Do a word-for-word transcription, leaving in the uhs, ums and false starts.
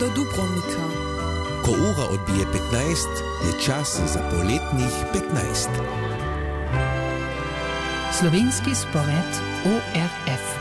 do Dubrovnika. Ko ura odbije petnajst, je čas za poletnih petnajst. Slovenski spored O R F.